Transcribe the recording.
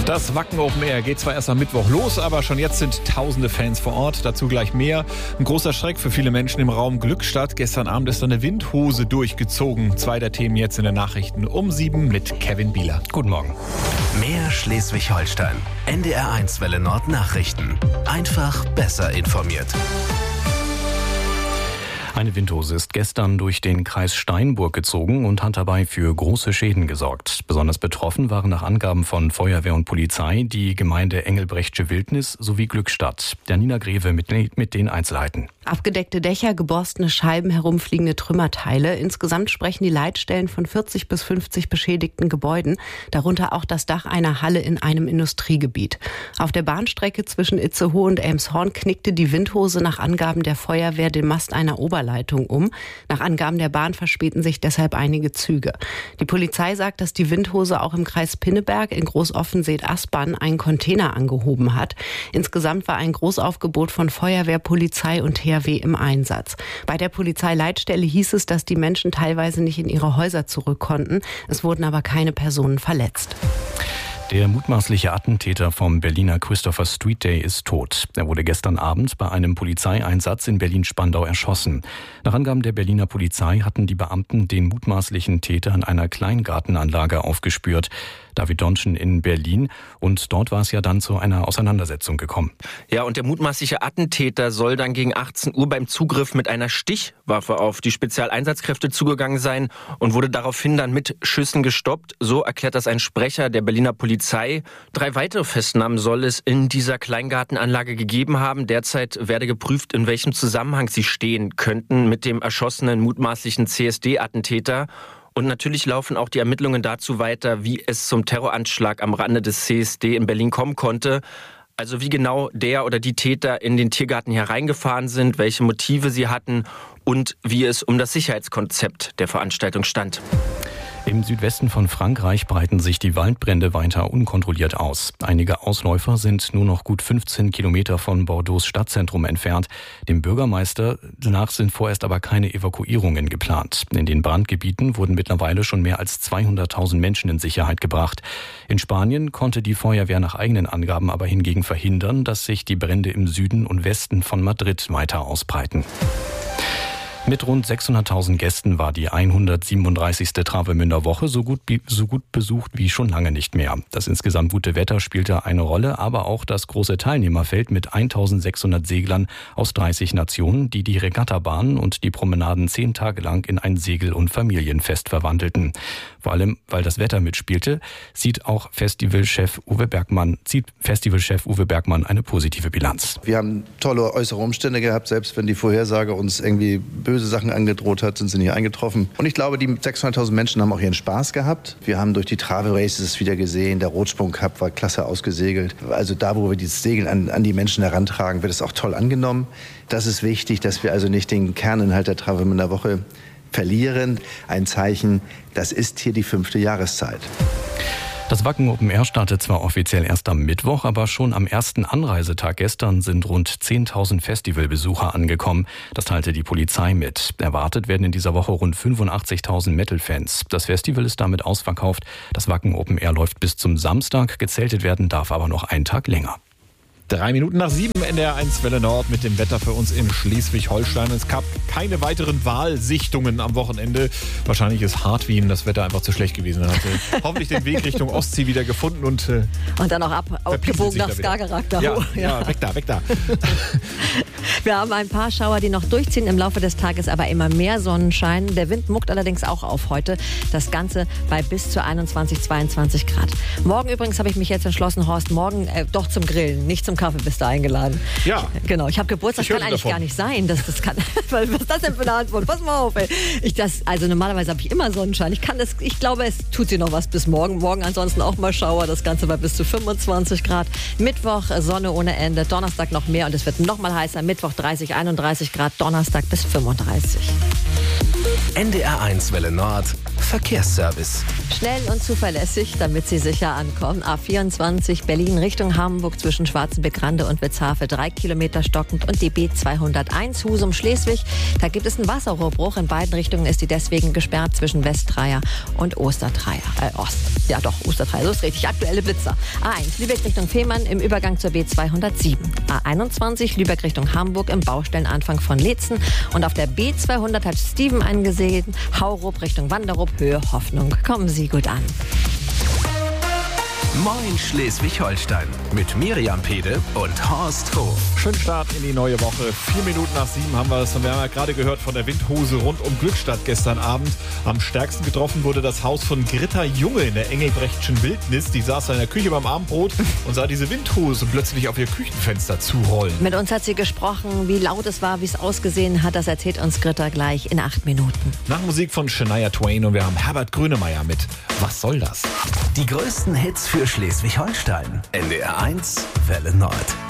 Das Wacken Open Air geht zwar erst am Mittwoch los, aber schon jetzt sind tausende Fans vor Ort. Dazu gleich mehr. Ein großer Schreck für viele Menschen im Raum Glückstadt. Gestern Abend ist eine Windhose durchgezogen. 2 der Themen jetzt in den Nachrichten um 7 mit Kevin Bieler. Guten Morgen. Mehr Schleswig-Holstein. NDR1 Welle Nord Nachrichten. Einfach besser informiert. Eine Windhose ist gestern durch den Kreis Steinburg gezogen und hat dabei für große Schäden gesorgt. Besonders betroffen waren nach Angaben von Feuerwehr und Polizei die Gemeinde Engelbrechtsche Wildnis sowie Glückstadt. Janina Greve mit den Einzelheiten. Abgedeckte Dächer, geborstene Scheiben, herumfliegende Trümmerteile. Insgesamt sprechen die Leitstellen von 40 bis 50 beschädigten Gebäuden, darunter auch das Dach einer Halle in einem Industriegebiet. Auf der Bahnstrecke zwischen Itzehoe und Elmshorn knickte die Windhose nach Angaben der Feuerwehr den Mast einer Oberleitung um. Nach Angaben der Bahn verspäten sich deshalb einige Züge. Die Polizei sagt, dass die Windhose auch im Kreis Pinneberg in Großoffenseth-Aspern einen Container angehoben hat. Insgesamt war ein Großaufgebot von Feuerwehr, Polizei und THW im Einsatz. Bei der Polizeileitstelle hieß es, dass die Menschen teilweise nicht in ihre Häuser zurück konnten. Es wurden aber keine Personen verletzt. Der mutmaßliche Attentäter vom Berliner Christopher Street Day ist tot. Er wurde gestern Abend bei einem Polizeieinsatz in Berlin-Spandau erschossen. Nach Angaben der Berliner Polizei hatten die Beamten den mutmaßlichen Täter in einer Kleingartenanlage aufgespürt. David Donschen in Berlin. Und dort war es ja dann zu einer Auseinandersetzung gekommen. Ja, und der mutmaßliche Attentäter soll dann gegen 18 Uhr beim Zugriff mit einer Stichwaffe auf die Spezialeinsatzkräfte zugegangen sein und wurde daraufhin dann mit Schüssen gestoppt. So erklärt das ein Sprecher der Berliner Polizei. 3 weitere Festnahmen soll es in dieser Kleingartenanlage gegeben haben. Derzeit werde geprüft, in welchem Zusammenhang sie stehen könnten mit dem erschossenen mutmaßlichen CSD-Attentäter. Und natürlich laufen auch die Ermittlungen dazu weiter, wie es zum Terroranschlag am Rande des CSD in Berlin kommen konnte. Also wie genau der oder die Täter in den Tiergarten hereingefahren sind, welche Motive sie hatten und wie es um das Sicherheitskonzept der Veranstaltung stand. Im Südwesten von Frankreich breiten sich die Waldbrände weiter unkontrolliert aus. Einige Ausläufer sind nur noch gut 15 Kilometer von Bordeaux Stadtzentrum entfernt. Dem Bürgermeister nach sind vorerst aber keine Evakuierungen geplant. In den Brandgebieten wurden mittlerweile schon mehr als 200.000 Menschen in Sicherheit gebracht. In Spanien konnte die Feuerwehr nach eigenen Angaben aber hingegen verhindern, dass sich die Brände im Süden und Westen von Madrid weiter ausbreiten. Mit rund 600.000 Gästen war die 137. Travemünder Woche so gut besucht wie schon lange nicht mehr. Das insgesamt gute Wetter spielte eine Rolle, aber auch das große Teilnehmerfeld mit 1.600 Seglern aus 30 Nationen, die die Regattabahnen und die Promenaden 10 Tage lang in ein Segel- und Familienfest verwandelten. Vor allem, weil das Wetter mitspielte, sieht Festivalchef Uwe Bergmann eine positive Bilanz. Wir haben tolle äußere Umstände gehabt, selbst wenn die Vorhersage uns irgendwie böse Sachen angedroht hat, sind sie nicht eingetroffen. Und ich glaube, die 600.000 Menschen haben auch ihren Spaß gehabt. Wir haben durch die Travel Races wieder gesehen, der Rotsprung Cup war klasse ausgesegelt. Also da, wo wir dieses Segeln an die Menschen herantragen, wird es auch toll angenommen. Das ist wichtig, dass wir also nicht den Kerninhalt der Travemünder Woche verlieren. Ein Zeichen, das ist hier die 5. Jahreszeit. Das Wacken Open Air startet zwar offiziell erst am Mittwoch, aber schon am ersten Anreisetag gestern sind rund 10.000 Festivalbesucher angekommen. Das teilte die Polizei mit. Erwartet werden in dieser Woche rund 85.000 Metal-Fans. Das Festival ist damit ausverkauft. Das Wacken Open Air läuft bis zum Samstag. Gezeltet werden darf aber noch einen Tag länger. 3 Minuten nach 7 NDR1 Welle Nord mit dem Wetter für uns in Schleswig-Holstein. Es gab keine weiteren Wahlsichtungen am Wochenende. Wahrscheinlich ist Hartwien das Wetter einfach zu schlecht gewesen. Er hatte hoffentlich den Weg Richtung Ostsee wieder gefunden und dann auch abgebogen nach Skagerrak. Ja, weg da. Wir haben ein paar Schauer, die noch durchziehen im Laufe des Tages, aber immer mehr Sonnenschein. Der Wind muckt allerdings auch auf heute. Das Ganze bei bis zu 21, 22 Grad. Morgen übrigens habe ich mich jetzt entschlossen, Horst, morgen doch zum Grillen, nicht zum Kaffee bist du eingeladen. Ja. Genau, ich habe Geburtstag, das kann eigentlich gar nicht sein. Das kann, was ist das denn für eine Antwort? Pass mal auf, ey. Also normalerweise habe ich immer Sonnenschein. Ich glaube, es tut sich noch was bis morgen. Morgen ansonsten auch mal Schauer. Das Ganze bei bis zu 25 Grad. Mittwoch Sonne ohne Ende. Donnerstag noch mehr und es wird noch mal heißer. Mittwoch 30, 31 Grad. Donnerstag bis 35. NDR1 Welle Nord Verkehrsservice. Schnell und zuverlässig, damit Sie sicher ankommen. A24 Berlin Richtung Hamburg zwischen Schwarzenbeck-Rande und Witzhafe 3 Kilometer stockend und die B201 Husum-Schleswig. Da gibt es einen Wasserrohrbruch. In beiden Richtungen ist die deswegen gesperrt zwischen Westtreier und Ostertreier. Ostertreier, so ist richtig. Aktuelle Blitzer. A1 Lübeck Richtung Fehmarn im Übergang zur B207. A21 Lübeck Richtung Hamburg im Baustellenanfang von Leetzen. Und auf der B200 hat Steven angesehen, Haurup Richtung Wanderup, Höhe Hoffnung. Kommen Sie gut an. Moin Schleswig-Holstein mit Miriam Pede und Horst Hof. Schönen Start in die neue Woche. 4 Minuten nach 7 haben wir es. Und wir haben ja gerade gehört von der Windhose rund um Glückstadt gestern Abend. Am stärksten getroffen wurde das Haus von Gritta Junge in der Engelbrechtschen Wildnis. Die saß in der Küche beim Abendbrot und sah diese Windhose plötzlich auf ihr Küchenfenster zurollen. Mit uns hat sie gesprochen, wie laut es war, wie es ausgesehen hat. Das erzählt uns Gritta gleich in 8 Minuten. Nach Musik von Shania Twain und wir haben Herbert Grönemeyer mit Was soll das? Die größten Hits für Schleswig-Holstein. NDR1 Welle Nord.